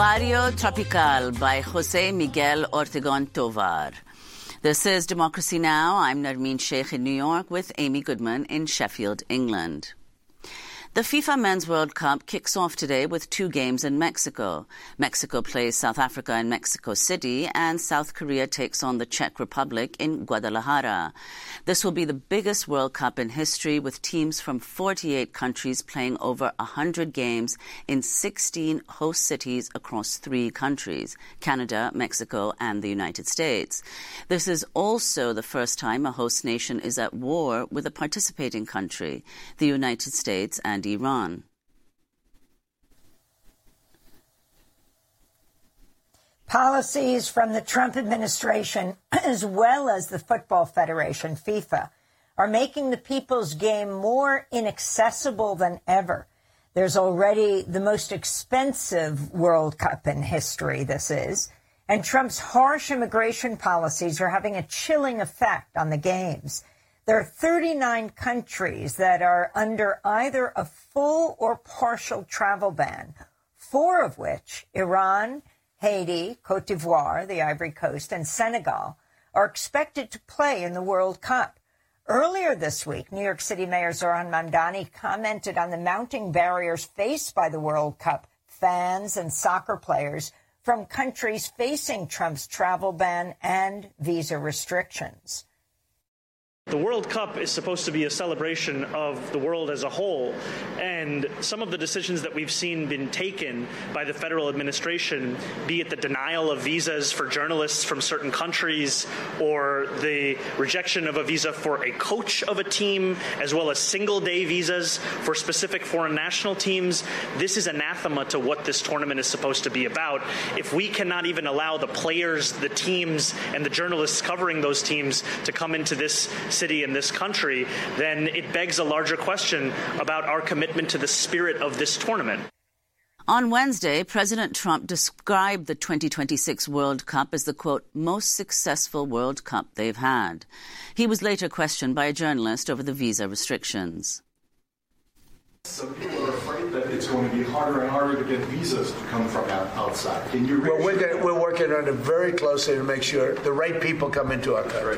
Barrio Tropical by Jose Miguel Ortegon Tovar. This is Democracy Now! I'm Narmeen Sheikh in New York with Amy Goodman in Sheffield, England. The FIFA Men's World Cup kicks off today with 2 games in Mexico. Mexico plays South Africa in Mexico City, and South Korea takes on the Czech Republic in Guadalajara. This will be the biggest World Cup in history, with teams from 48 countries playing over 100 games in 16 host cities across 3 countries, Canada, Mexico, and the United States. This is also the first time a host nation is at war with a participating country, the United States and Iran. Policies from the Trump administration, as well as the Football Federation, FIFA, are making the people's game more inaccessible than ever. There's already the most expensive World Cup in history, this is, and Trump's harsh immigration policies are having a chilling effect on the games. There are 39 countries that are under either a full or partial travel ban, 4 of which, Iran, Haiti, Cote d'Ivoire, the Ivory Coast, and Senegal, are expected to play in the World Cup. Earlier this week, New York City Mayor Zohran Mamdani commented on the mounting barriers faced by the World Cup fans and soccer players from countries facing Trump's travel ban and visa restrictions. The World Cup is supposed to be a celebration of the world as a whole, and some of the decisions that we've seen been taken by the federal administration, be it the denial of visas for journalists from certain countries or the rejection of a visa for a coach of a team, as well as single-day visas for specific foreign national teams, this is anathema to what this tournament is supposed to be about. If we cannot even allow the players, the teams, and the journalists covering those teams to come into this city in this country, then it begs a larger question about our commitment to the spirit of this tournament. On Wednesday, President Trump described the 2026 World Cup as the, quote, most successful World Cup they've had. He was later questioned by a journalist over the visa restrictions. Some people are afraid that it's going to be harder and harder to get visas to come from outside. Can you Well, we're working on it very closely to make sure the right people come into our country.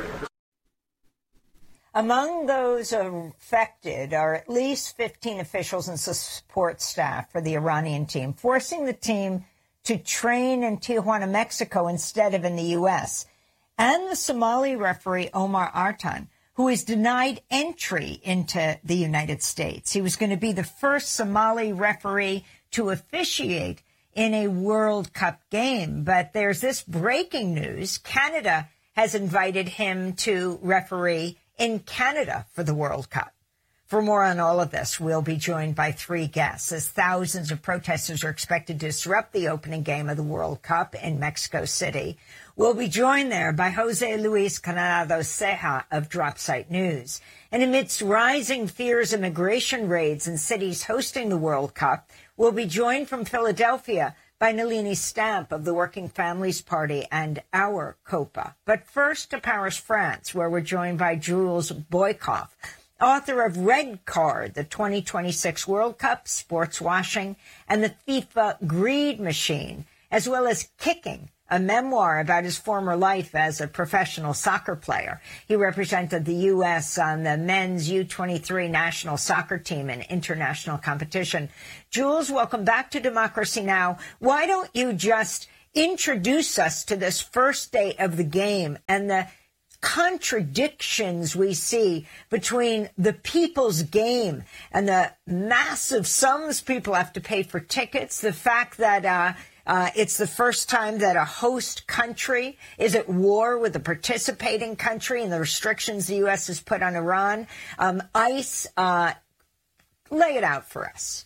Among those affected are at least 15 officials and support staff for the Iranian team, forcing the team to train in Tijuana, Mexico, instead of in the U.S., and the Somali referee Omar Artan, who is denied entry into the United States. He was going to be the first Somali referee to officiate in a World Cup game. But there's this breaking news. Canada has invited him to referee in Canada for the World Cup. For more on all of this, we'll be joined by 3 guests as thousands of protesters are expected to disrupt the opening game of the World Cup in Mexico City. We'll be joined there by Jose Luis Coronado Ceja of Dropsite News. And amidst rising fears of immigration raids in cities hosting the World Cup, we'll be joined from Philadelphia by Nalini Stamp of the Working Families Party and Our COPA. But first to Paris, France, where we're joined by Jules Boykoff, author of Red Card, the 2026 World Cup, Sports Washing, and the FIFA Greed Machine, as well as Kicking, a memoir about his former life as a professional soccer player. He represented the U.S. on the men's U23 national soccer team in international competition. Jules, welcome back to Democracy Now! Why don't you just introduce us to this first day of the game and the contradictions we see between the people's game and the massive sums people have to pay for tickets, the fact that it's the first time that a host country is at war with a participating country and the restrictions the U.S. has put on Iran. ICE, lay it out for us.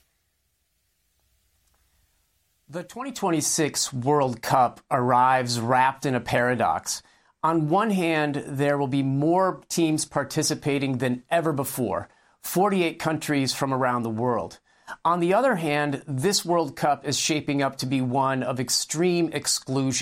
The 2026 World Cup arrives wrapped in a paradox. On one hand, there will be more teams participating than ever before, 48 countries from around the world. On the other hand, this World Cup is shaping up to be one of extreme exclusion.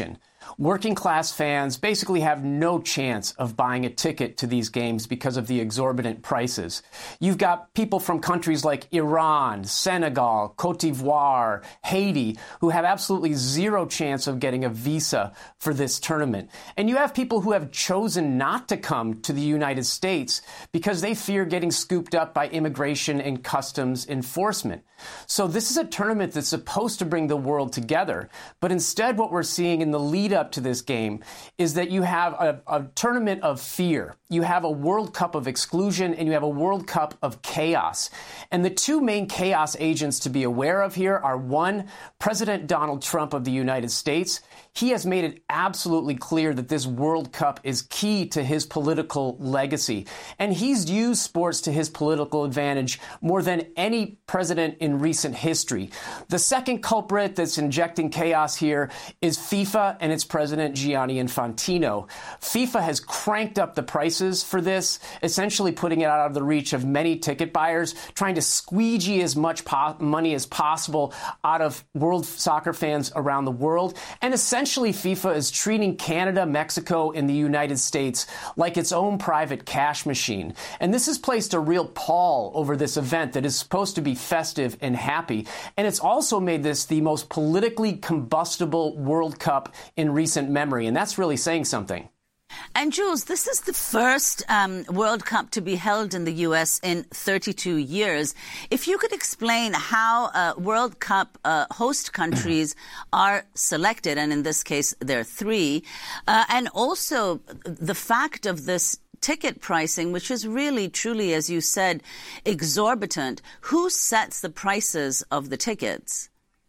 Working class fans basically have no chance of buying a ticket to these games because of the exorbitant prices. You've got people from countries like Iran, Senegal, Cote d'Ivoire, Haiti, who have absolutely zero chance of getting a visa for this tournament. And you have people who have chosen not to come to the United States because they fear getting scooped up by immigration and customs enforcement. So this is a tournament that's supposed to bring the world together. But instead, what we're seeing in the lead up to this game is that you have a tournament of fear. You have a World Cup of exclusion and you have a World Cup of chaos. And the two main chaos agents to be aware of here are, one, President Donald Trump of the United States. He has made it absolutely clear that this World Cup is key to his political legacy. And he's used sports to his political advantage more than any president in recent history. The second culprit that's injecting chaos here is FIFA and its president, Gianni Infantino. FIFA has cranked up the prices for this, essentially putting it out of the reach of many ticket buyers, trying to squeegee as much money as possible out of world soccer fans around the world. And essentially, FIFA is treating Canada, Mexico, and the United States like its own private cash machine. And this has placed a real pall over this event that is supposed to be festive and happy. And it's also made this the most politically combustible World Cup in recent memory. And that's really saying something. And Jules, this is the first World Cup to be held in the U.S. in 32 years. If you could explain how World Cup host countries are selected, and in this case there are three, and also the fact of this ticket pricing, which is really, truly, as you said, exorbitant. Who sets the prices of the tickets?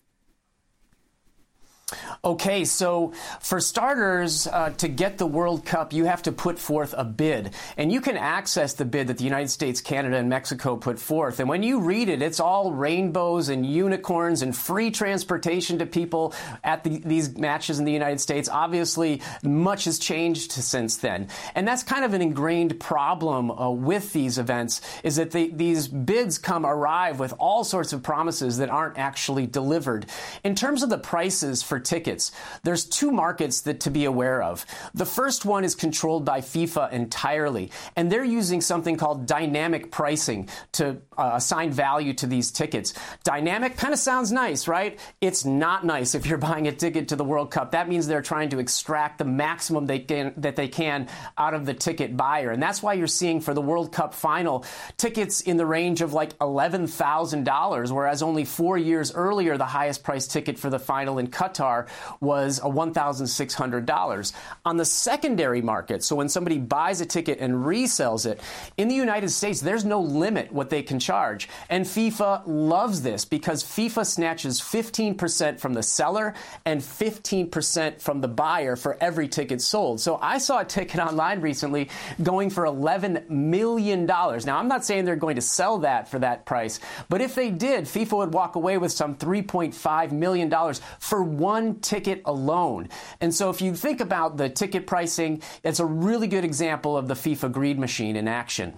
Okay, so for starters, to get the World Cup, you have to put forth a bid. And you can access the bid that the United States, Canada, and Mexico put forth. And when you read it, it's all rainbows and unicorns and free transportation to people at these matches in the United States. Obviously, much has changed since then. And that's kind of an ingrained problem with these events, is that these bids arrive with all sorts of promises that aren't actually delivered. In terms of the prices for tickets, there's two markets to be aware of. The first one is controlled by FIFA entirely, and they're using something called dynamic pricing to assign value to these tickets. Dynamic kind of sounds nice, right? It's not nice if you're buying a ticket to the World Cup. That means they're trying to extract the maximum that they can out of the ticket buyer. And that's why you're seeing for the World Cup final tickets in the range of like $11,000, whereas only 4 years earlier, the highest priced ticket for the final in Qatar was $1,600. On the secondary market, so when somebody buys a ticket and resells it, in the United States, there's no limit what they can charge. And FIFA loves this because FIFA snatches 15% from the seller and 15% from the buyer for every ticket sold. So I saw a ticket online recently going for $11 million. Now, I'm not saying they're going to sell that for that price, but if they did, FIFA would walk away with some $3.5 million for one ticket alone. And so if you think about the ticket pricing, it's a really good example of the FIFA greed machine in action.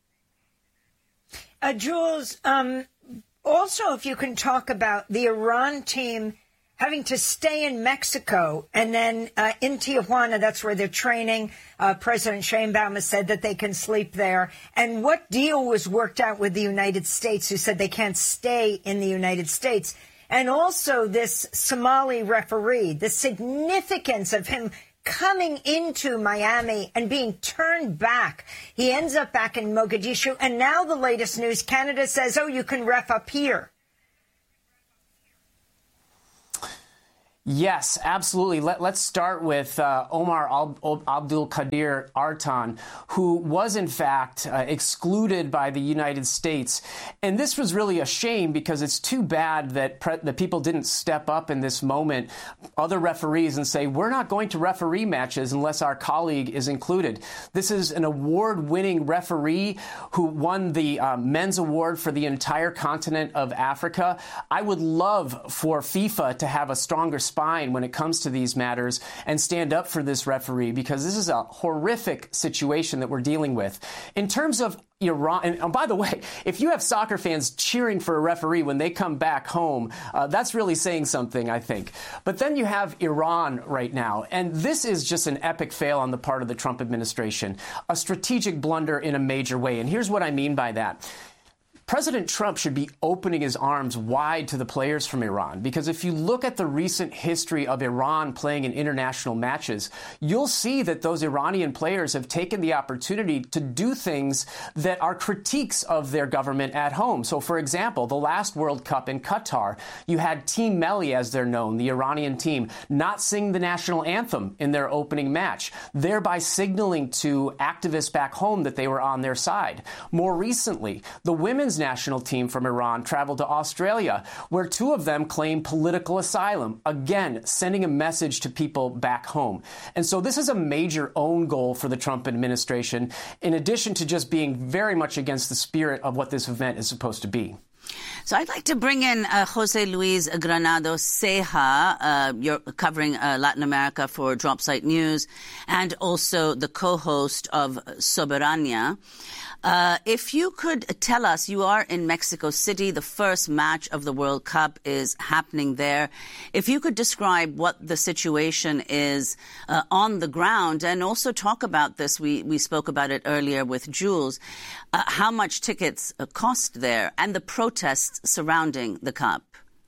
Jules, also if you can talk about the Iran team having to stay in Mexico and then in Tijuana, that's where they're training. President Sheinbaum has said that they can sleep there. And what deal was worked out with the United States, who said they can't stay in the United States? And also this Somali referee, the significance of him coming into Miami and being turned back. He ends up back in Mogadishu. And now the latest news, Canada says, oh, you can ref up here. Yes, absolutely. Let's start with Omar Abdul Qadir Artan, who was, in fact, excluded by the United States. And this was really a shame because it's too bad that the people didn't step up in this moment, other referees, and say, we're not going to referee matches unless our colleague is included. This is an award-winning referee who won the men's award for the entire continent of Africa. I would love for FIFA to have a stronger spine when it comes to these matters and stand up for this referee, because this is a horrific situation that we're dealing with. In terms of Iran, and by the way, if you have soccer fans cheering for a referee when they come back home, that's really saying something, I think. But then you have Iran right now, and this is just an epic fail on the part of the Trump administration, a strategic blunder in a major way. And here's what I mean by that. President Trump should be opening his arms wide to the players from Iran, because if you look at the recent history of Iran playing in international matches, you'll see that those Iranian players have taken the opportunity to do things that are critiques of their government at home. So, for example, the last World Cup in Qatar, you had Team Melli, as they're known, the Iranian team, not sing the national anthem in their opening match, thereby signaling to activists back home that they were on their side. More recently, the women's national team from Iran traveled to Australia, where two of them claimed political asylum, again, sending a message to people back home. And so this is a major own goal for the Trump administration, in addition to just being very much against the spirit of what this event is supposed to be. So I'd like to bring in Jose Luis Granados Ceja. You're covering Latin America for Dropsite News and also the co-host of Soberania. If you could tell us, you are in Mexico City. The first match of the World Cup is happening there. If you could describe what the situation is on the ground, and also talk about this, we spoke about it earlier with Jules, how much tickets cost there and the protests surrounding the Cup.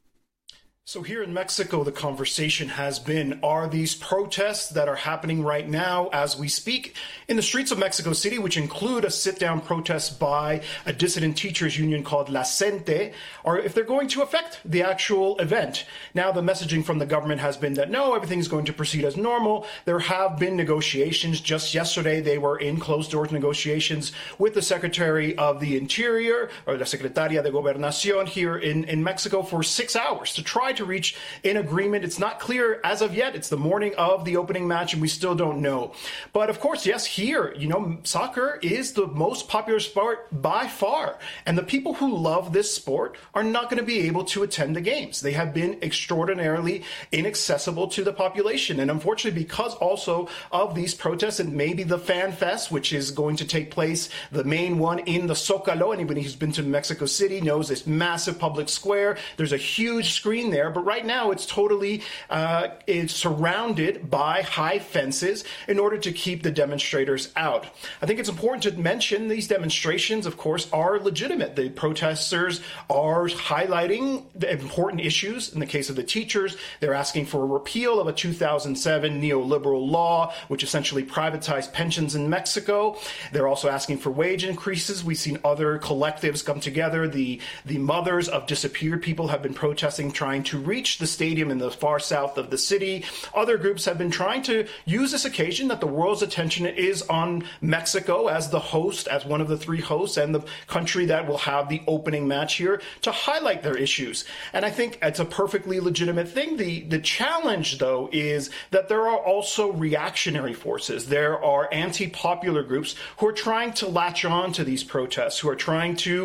So here in Mexico, the conversation has been, are these protests that are happening right now as we speak in the streets of Mexico City, which include a sit-down protest by a dissident teachers union called La Cente, or if they're going to affect the actual event? Now, the messaging from the government has been that no, everything's going to proceed as normal. There have been negotiations. Just yesterday, they were in closed-doors negotiations with the Secretary of the Interior, or La Secretaria de Gobernación here in Mexico for 6 hours to try to reach an agreement. It's not clear as of yet. It's the morning of the opening match, and we still don't know. But of course, yes, here, soccer is the most popular sport by far. And the people who love this sport are not going to be able to attend the games. They have been extraordinarily inaccessible to the population. And unfortunately, because also of these protests and maybe the Fan Fest, which is going to take place, the main one in the Zócalo. Anybody who's been to Mexico City knows this massive public square. There's a huge screen there. But right now, it's totally it's surrounded by high fences in order to keep the demonstrators out. I think it's important to mention these demonstrations, of course, are legitimate. The protesters are highlighting the important issues. In the case of the teachers, they're asking for a repeal of a 2007 neoliberal law, which essentially privatized pensions in Mexico. They're also asking for wage increases. We've seen other collectives come together. The mothers of disappeared people have been protesting, trying to reach the stadium in the far south of the city. Other groups have been trying to use this occasion that the world's attention is on Mexico as the host, as one of the three hosts, and the country that will have the opening match here, to highlight their issues. And I think it's a perfectly legitimate thing. The challenge, though, is that there are also reactionary forces. There are anti-popular groups who are trying to latch on to these protests, who are trying to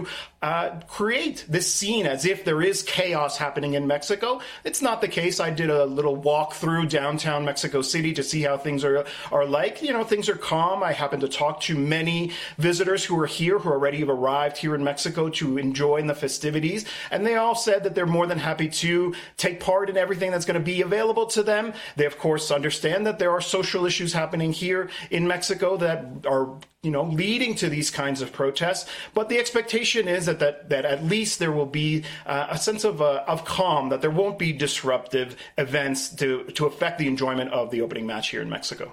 create this scene as if there is chaos happening in Mexico. It's not the case. I did a little walk through downtown Mexico City to see how things are like. Things are calm. I happened to talk to many visitors who are here, who already have arrived here in Mexico to enjoy the festivities. And they all said that they're more than happy to take part in everything that's going to be available to them. They, of course, understand that there are social issues happening here in Mexico that are leading to these kinds of protests. But the expectation is that at least there will be a sense of calm, that there won't be disruptive events to affect the enjoyment of the opening match here in Mexico.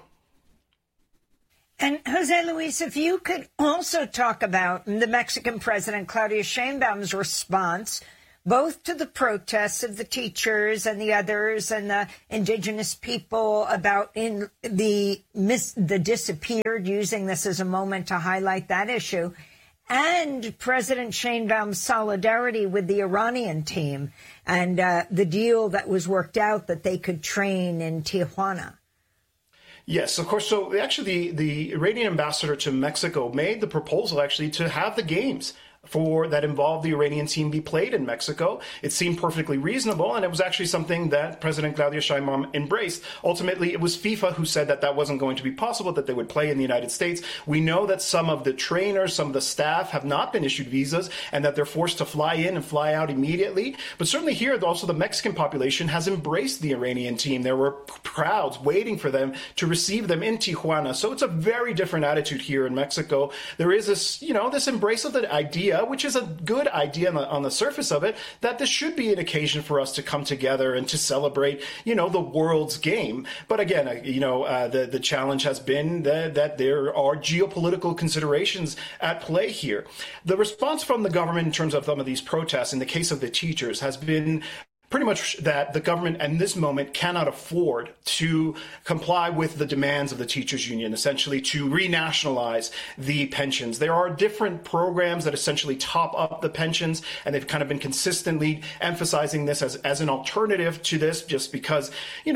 And Jose Luis, if you could also talk about the Mexican president, Claudia Sheinbaum's response both to the protests of the teachers and the others and the indigenous people about the disappeared, using this as a moment to highlight that issue, and President Sheinbaum's solidarity with the Iranian team and the deal that was worked out that they could train in Tijuana. Yes, of course. So actually, the Iranian ambassador to Mexico made the proposal actually to have the games that involved the Iranian team be played in Mexico. It seemed perfectly reasonable, and it was actually something that President Claudia Sheinbaum embraced. Ultimately, it was FIFA who said that that wasn't going to be possible, that they would play in the United States. We know that some of the trainers, some of the staff have not been issued visas, and that they're forced to fly in and fly out immediately. But certainly here, also the Mexican population has embraced the Iranian team. There were crowds waiting for them to receive them in Tijuana. So it's a very different attitude here in Mexico. There is this, this embrace of the idea, which is a good idea on the surface of it, that this should be an occasion for us to come together and to celebrate, the world's game. But again, the challenge has been that there are geopolitical considerations at play here. The response from the government in terms of some of these protests, in the case of the teachers, has been pretty much that the government at this moment cannot afford to comply with the demands of the teachers union, essentially to renationalize the pensions. There are different programs that essentially top up the pensions, and they've kind of been consistently emphasizing this as an alternative to this, just because,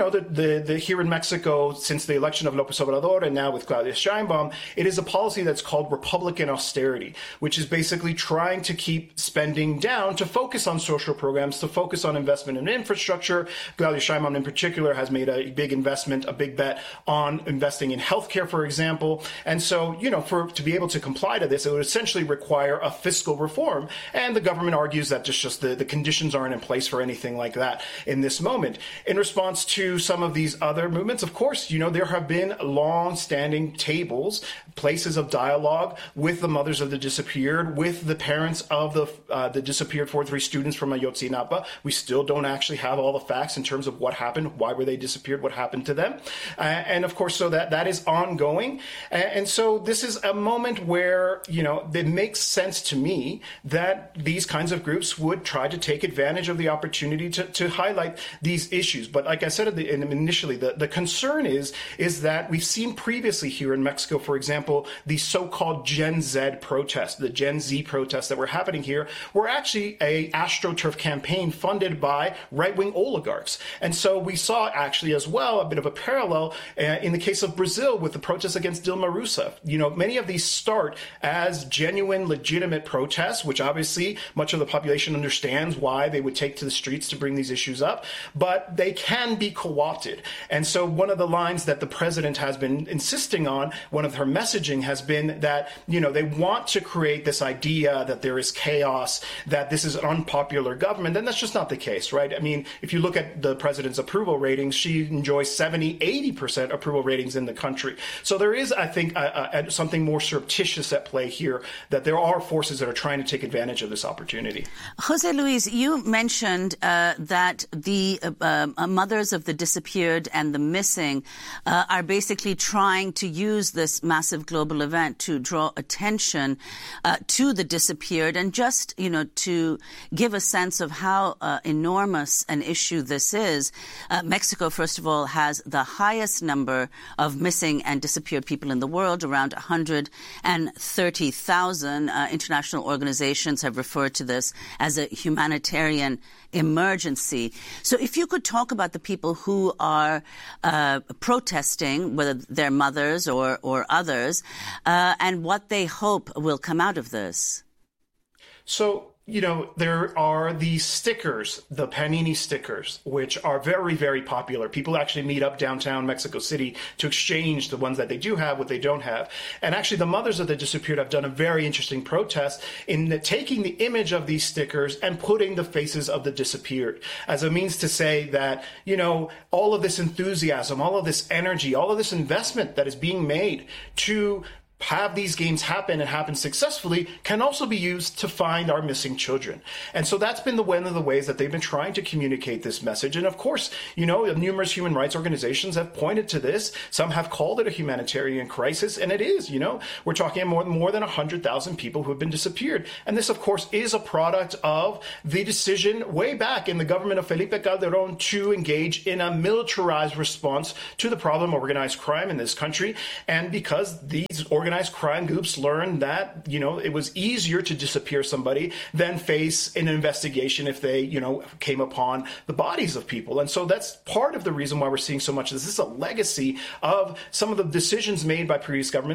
the here in Mexico, since the election of López Obrador and now with Claudia Sheinbaum, it is a policy that's called Republican austerity, which is basically trying to keep spending down to focus on social programs, to focus on investment in infrastructure. Claudia Sheinbaum in particular has made a big investment, a big bet on investing in healthcare, for example. And so, to be able to comply to this, it would essentially require a fiscal reform. And the government argues that just the conditions aren't in place for anything like that in this moment. In response to some of these other movements, of course, there have been long-standing tables, places of dialogue with the mothers of the disappeared, with the parents of the disappeared 43 students from Ayotzinapa. We still don't actually have all the facts in terms of what happened, why were they disappeared, what happened to them. And of course, so that is ongoing. And so this is a moment where, it makes sense to me that these kinds of groups would try to take advantage of the opportunity to highlight these issues. But like I said initially, the concern is that we've seen previously here in Mexico, for example, the so-called Gen Z protests, the Gen Z protests that were happening here were actually a AstroTurf campaign funded by right-wing oligarchs. And so we saw actually as well a bit of a parallel in the case of Brazil with the protests against Dilma Rousseff. Many of these start as genuine, legitimate protests, which obviously much of the population understands why they would take to the streets to bring these issues up, but they can be co-opted. And so one of the lines that the president has been insisting on, one of her messaging has been that, they want to create this idea that there is chaos, that this is an unpopular government, and that's just not the case, right? I mean, if you look at the president's approval ratings, she enjoys 70-80% approval ratings in the country. So there is, I think, something more surreptitious at play here, that there are forces that are trying to take advantage of this opportunity. Jose Luis, you mentioned that the mothers of the disappeared and the missing are basically trying to use this massive global event to draw attention to the disappeared, and just, to give a sense of how enormous an issue this is. Mexico, first of all, has the highest number of missing and disappeared people in the world, around 130,000. International organizations have referred to this as a humanitarian emergency. So if you could talk about the people who are protesting, whether they're mothers or others, and what they hope will come out of this. So, there are these stickers, the Panini stickers, which are very, very popular. People actually meet up downtown Mexico City to exchange the ones that they do have, what they don't have. And actually, the mothers of the disappeared have done a very interesting protest in taking the image of these stickers and putting the faces of the disappeared as a means to say that, all of this enthusiasm, all of this energy, all of this investment that is being made to have these games happen and happen successfully can also be used to find our missing children. And so that's been one of the ways that they've been trying to communicate this message. And of course, numerous human rights organizations have pointed to this. Some have called it a humanitarian crisis, and it is, we're talking more than 100,000 people who have been disappeared. And this, of course, is a product of the decision way back in the government of Felipe Calderón to engage in a militarized response to the problem of organized crime in this country. And because these organized crime groups learned that, it was easier to disappear somebody than face an investigation if they, came upon the bodies of people. And so that's part of the reason why we're seeing so much of this. This is a legacy of some of the decisions made by previous governments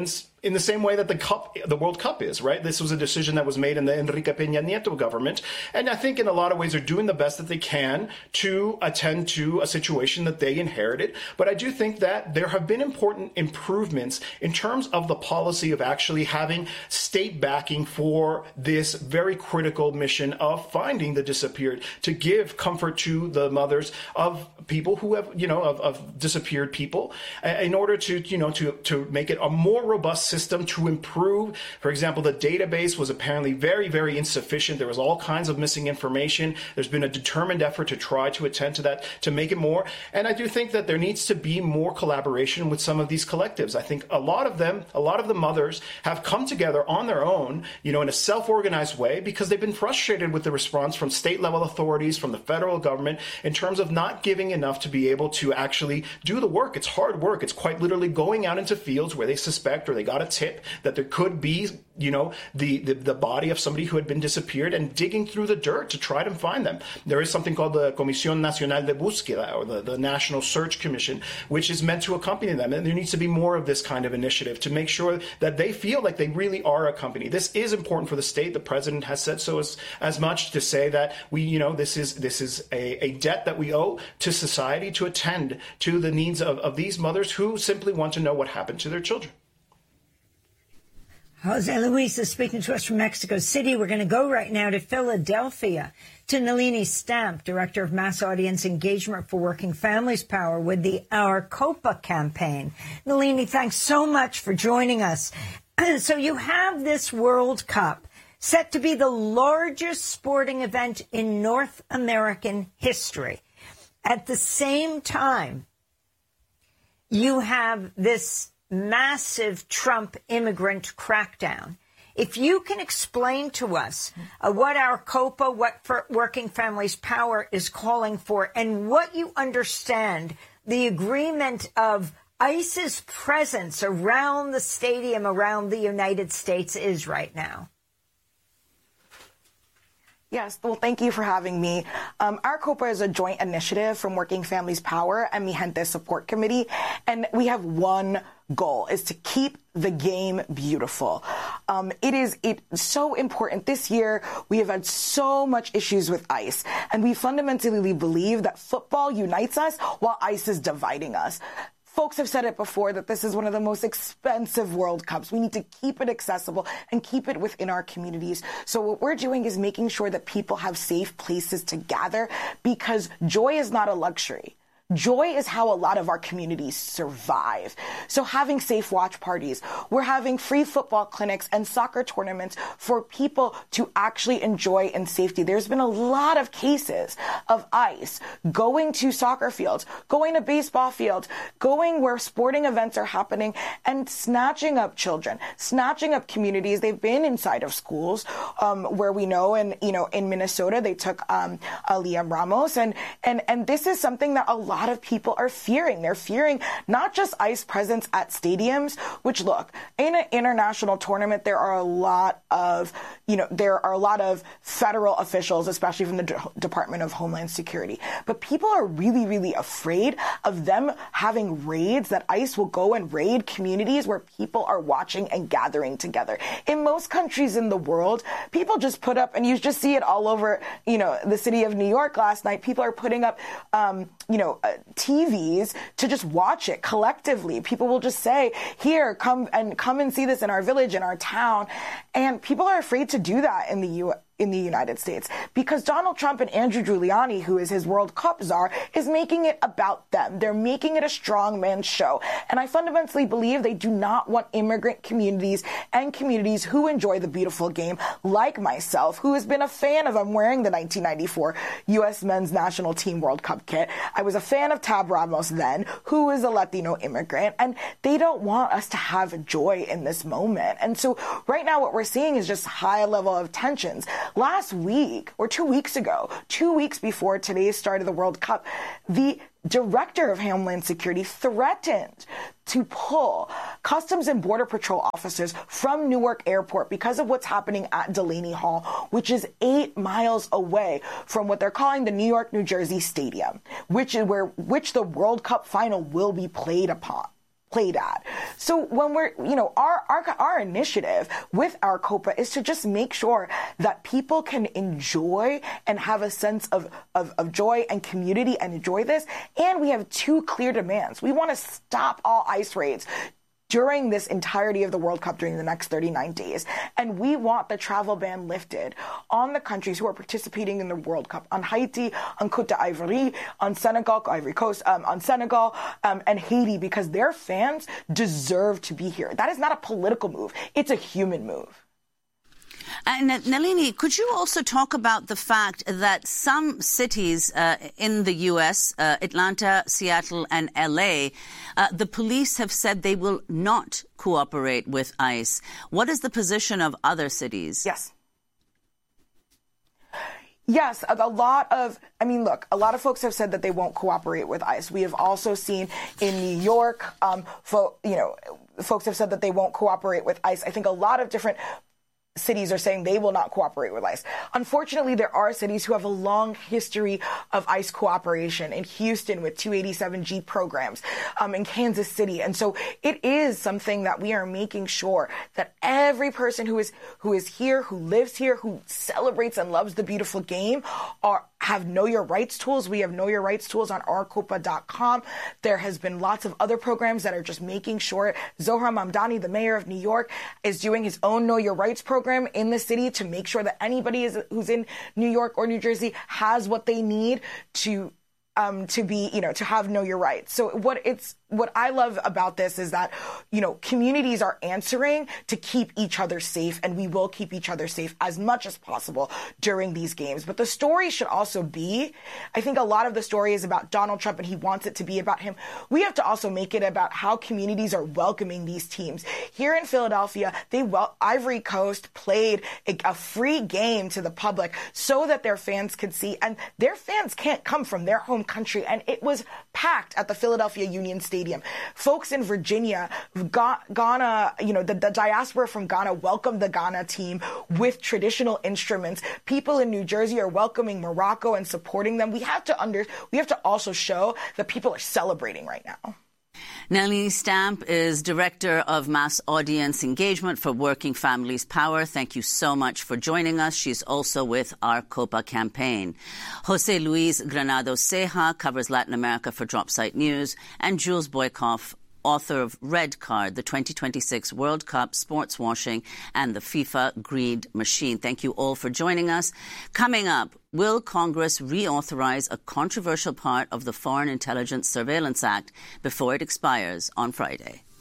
in the same way that the World Cup is, right? This was a decision that was made in the Enrique Peña Nieto government. And I think in a lot of ways they're doing the best that they can to attend to a situation that they inherited. But I do think that there have been important improvements in terms of the policy of actually having state backing for this very critical mission of finding the disappeared, to give comfort to the mothers of people who have, of disappeared people, in order to make it a more robust system to improve. For example, the database was apparently very, very insufficient. There was all kinds of missing information. There's been a determined effort to try to attend to that, to make it more. And I do think that there needs to be more collaboration with some of these collectives. I think a lot of the mothers have come together on their own, in a self-organized way, because they've been frustrated with the response from state level authorities, from the federal government, in terms of not giving enough to be able to actually do the work. It's hard work. It's quite literally going out into fields where they suspect or they got a tip that there could be, the body of somebody who had been disappeared, and digging through the dirt to try to find them. There is something called the Comisión Nacional de Búsqueda, or the National Search Commission, which is meant to accompany them. And there needs to be more of this kind of initiative to make sure that they feel like they really are a company. This is important for the state. The president has said so as much, to say that this is a debt that we owe to society to attend to the needs of these mothers who simply want to know what happened to their children. Jose Luis is speaking to us from Mexico City. We're going to go right now to Philadelphia, to Nalini Stamp, Director of Mass Audience Engagement for Working Families Power with the Our Copa campaign. Nalini, thanks so much for joining us. So you have this World Cup set to be the largest sporting event in North American history. At the same time, you have this massive Trump immigrant crackdown. If you can explain to us what Our Copa, what Working Families Power is calling for, and what you understand the agreement of ICE's presence around the stadium, around the United States is right now. Yes, well, thank you for having me. Our Copa is a joint initiative from Working Families Power and Mi Gente Support Committee, and we have one goal, is to keep the game beautiful. It's so important. This year, we have had so much issues with ICE, and we fundamentally believe that football unites us while ICE is dividing us. Folks have said it before that this is one of the most expensive World Cups. We need to keep it accessible and keep it within our communities. So what we're doing is making sure that people have safe places to gather, because joy is not a luxury. Joy is how a lot of our communities survive. So having safe watch parties, we're having free football clinics and soccer tournaments for people to actually enjoy in safety. There's been a lot of cases of ICE going to soccer fields, going to baseball fields, going where sporting events are happening, and snatching up children, snatching up communities. They've been inside of schools, where we know, in Minnesota, they took Liam Ramos, and this is something that a lot of people are fearing. They're fearing not just ICE presence at stadiums, which, look, in an international tournament, there are a lot of federal officials, especially from the Department of Homeland Security. But people are really, really afraid of them having raids, that ICE will go and raid communities where people are watching and gathering together. In most countries in the world, people just put up, and you just see it all over, the city of New York last night, people are putting up, TVs to just watch it collectively. People will just say, here, come and see this in our village, in our town. And people are afraid to do that in the United States, because Donald Trump and Andrew Giuliani, who is his World Cup czar, is making it about them. They're making it a strongman show. And I fundamentally believe they do not want immigrant communities and communities who enjoy the beautiful game, like myself, who has been a fan of, I'm wearing the 1994 U.S. Men's National Team World Cup kit. I was a fan of Tab Ramos then, who is a Latino immigrant, and they don't want us to have joy in this moment. And so right now what we're seeing is just high level of tensions. Last week, or 2 weeks ago, 2 weeks before today's start of the World Cup, the Director of Homeland Security threatened to pull Customs and Border Patrol officers from Newark Airport because of what's happening at Delaney Hall, which is 8 miles away from what they're calling the New York, New Jersey Stadium, which the World Cup final will be played upon. played at. So when we're, our initiative with our Copa is to just make sure that people can enjoy and have a sense of joy and community and enjoy this. And we have two clear demands. We want to stop all ICE raids during this entirety of the World Cup during the next 39 days. And we want the travel ban lifted on the countries who are participating in the World Cup, on Haiti, on Côte d'Ivoire, on Senegal, Ivory Coast, on Senegal, and Haiti, because their fans deserve to be here. That is not a political move. It's a human move. Nalini, could you also talk about the fact that some cities in the U.S., Atlanta, Seattle, and L.A., the police have said they will not cooperate with ICE. What is the position of other cities? Yes, a lot of folks have said that they won't cooperate with ICE. We have also seen in New York, folks have said that they won't cooperate with ICE. I think a lot of different cities are saying they will not cooperate with ICE. Unfortunately, there are cities who have a long history of ICE cooperation. In Houston with 287G programs, in Kansas City. And so it is something that we are making sure that every person who is here, who lives here, who celebrates and loves the beautiful game have Know Your Rights tools. We have Know Your Rights tools on ourcopa.com. There has been lots of other programs that are just making sure. Zohran Mamdani, the mayor of New York, is doing his own Know Your Rights program in the city to make sure that anybody who's in New York or New Jersey has what they need to have Know Your Rights. So what I love about this is that, communities are answering to keep each other safe, and we will keep each other safe as much as possible during these games. But the story should also be, I think a lot of the story is about Donald Trump and he wants it to be about him. We have to also make it about how communities are welcoming these teams. Here in Philadelphia, Ivory Coast played a free game to the public so that their fans could see, and their fans can't come from their home country, and it was packed at the Philadelphia Union Stadium. Folks in Virginia, Ghana, the diaspora from Ghana welcomed the Ghana team with traditional instruments. People in New Jersey are welcoming Morocco and supporting them. We have to also show that people are celebrating right now. Nalini Stamp is Director of Mass Audience Engagement for Working Families Power. Thank you so much for joining us. She's also with our Copa campaign. Jose Luis Granado Ceja covers Latin America for Dropsite News, and Jules Boykoff, author of Red Card, the 2026 World Cup Sports Washing and the FIFA Greed Machine. Thank you all for joining us. Coming up, will Congress reauthorize a controversial part of the Foreign Intelligence Surveillance Act before it expires on Friday?